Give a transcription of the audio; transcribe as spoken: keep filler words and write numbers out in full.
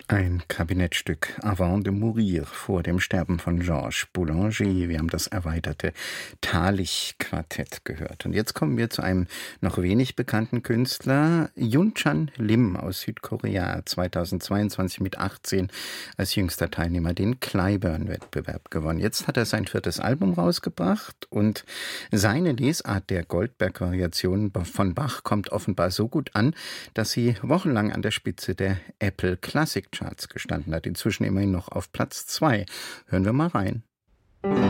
Ein Kabinettstück Avant de mourir, vor dem Sterben von Georges Boulanger. Wir haben das erweiterte Talich-Quartett gehört. Und jetzt kommen wir zu einem noch wenig bekannten Künstler, Yoon-chan Lim aus Südkorea, zweitausendzweiundzwanzig mit achtzehn als jüngster Teilnehmer den Clyburn-Wettbewerb gewonnen. Jetzt hat er sein viertes Album rausgebracht und seine Lesart der Goldberg-Variationen von Bach kommt offenbar so gut an, dass sie wochenlang an der Spitze der Apple Classic Charts gestanden hat, inzwischen immerhin noch auf Platz zwei. Hören wir mal rein.